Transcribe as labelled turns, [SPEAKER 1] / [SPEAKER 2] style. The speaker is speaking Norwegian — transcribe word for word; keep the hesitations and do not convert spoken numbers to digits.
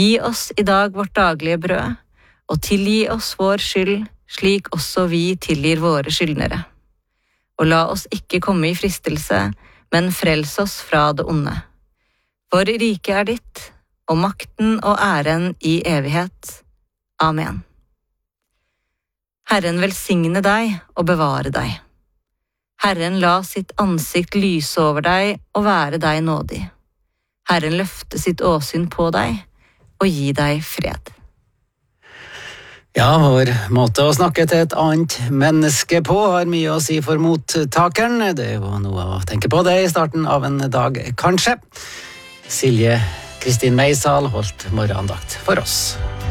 [SPEAKER 1] Gi oss i dag vårt daglige brød, og tilgi oss vår skyld, slik også vi tilgir våre skyldnere. Og la oss ikke komme i fristelse, men frels oss fra det onde. For riket er ditt, og makten og æren i evighet. Amen. Herren velsigne deg og bevare deg. Herren la sitt ansikt lyse over deg og være deg nådig. Herren løfte sitt åsyn på deg og gi deg fred.
[SPEAKER 2] Ja, vår måte å snakke til et annet menneske på har mye å si for mottakeren. Det er jo noe å tenke på det i starten av en dag, kanskje. Silje Kristin Meisal holdt morgenandakt for oss.